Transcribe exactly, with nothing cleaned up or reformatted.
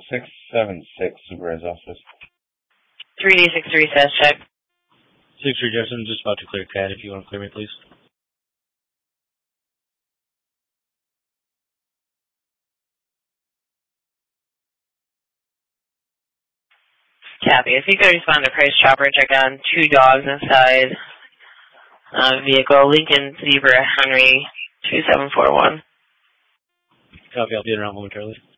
six seven six, Supervisor Office. three D six three says check. six three Justin, just about to clear C A D if you want to clear me, please. Copy. If you could respond to Price Chopper, check on two dogs inside uh, vehicle, Lincoln Zebra Henry two seven four one. Copy, I'll be around momentarily.